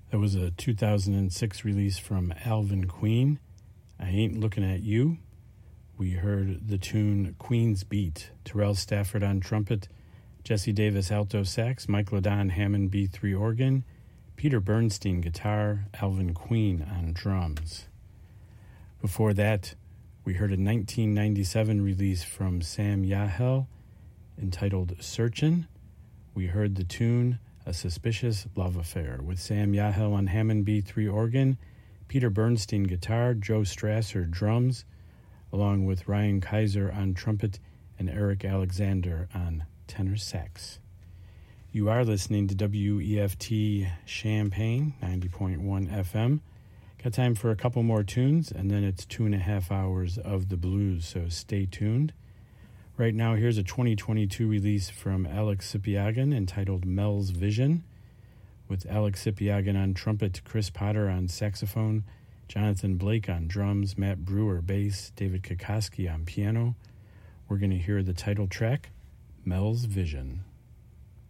That was a 2006 release from Alvin Queen, I Ain't Looking at You. We heard the tune Queen's Beat, Terrell Stafford on trumpet, Jesse Davis alto sax, Mike Ladon Hammond B3 organ, Peter Bernstein guitar, Alvin Queen on drums. Before that, we heard a 1997 release from Sam Yahel entitled Searchin'. We heard the tune A Suspicious Love Affair with Sam Yahel on Hammond B3 organ, Peter Bernstein guitar, Joe Strasser drums, along with Ryan Kaiser on trumpet and Eric Alexander on tenor sax. You are listening to WEFT Champaign, 90.1 FM. Got time for a couple more tunes, and then it's 2.5 hours of the blues, so stay tuned. Right now, here's a 2022 release from Alex Sipiagin entitled Mel's Vision, with Alex Sipiagin on trumpet, Chris Potter on saxophone, Jonathan Blake on drums, Matt Brewer bass, David Kokoski on piano. We're going to hear the title track, Mel's Vision.